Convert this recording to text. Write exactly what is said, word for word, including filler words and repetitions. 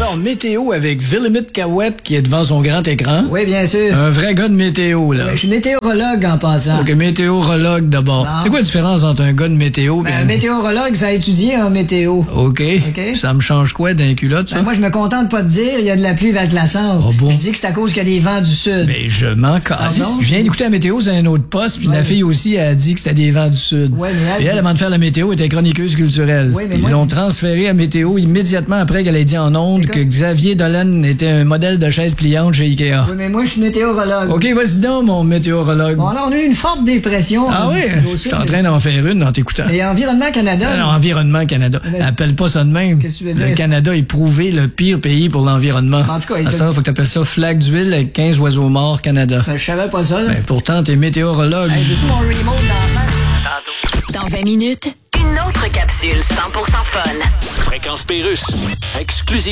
Alors, météo avec Villemit Cahouette qui est devant son grand écran. Oui, bien sûr. Un vrai gars de météo, là. Je suis météorologue en passant. Ok, météorologue d'abord. Non. C'est quoi la différence entre un gars de météo Ben, et un météorologue, ça étudie en météo. OK. OK. Ça me change quoi d'un culotte, ça? Ben, moi, je me contente pas de dire, il y a de la pluie verglaçante. Oh bon? Je dis que c'est à cause qu'il y a des vents du sud. Mais je m'en calisse. Pardon? Je viens d'écouter la météo sur un autre poste, puis Ouais. la fille aussi a dit que c'était des vents du sud. Ouais, mais elle- Puis elle, avant de faire la météo, était chroniqueuse culturelle. Ouais, mais Ils moi- l'ont transférée à météo immédiatement après qu'elle ait dit en ondes D'accord. que Xavier Dolan était un modèle de chaise pliante chez Ikea. Oui, mais moi, je suis météorologue. OK, vas-y donc, mon météorologue. Bon, là, on a eu une forte dépression. Ah oui? Au Je sud, suis en train d'en faire une en t'écoutant. mais Environnement Canada. Alors, Environnement Canada. Mais- Appelle pas ça de même. Qu'est-ce que tu veux Le dire? Canada est prouvé le pire pays pour l'environnement. En tout cas, à il ce se- temps, faut que t'appelles ça flaque d'huile avec quinze oiseaux morts Canada. Ben, je savais pas ça, là. Ben, pourtant, t'es météorologue. Hey, veux-tu mon remote dans la Dans vingt minutes, une autre capsule cent pour cent fun. Fréquence Pérusse, exclusivement.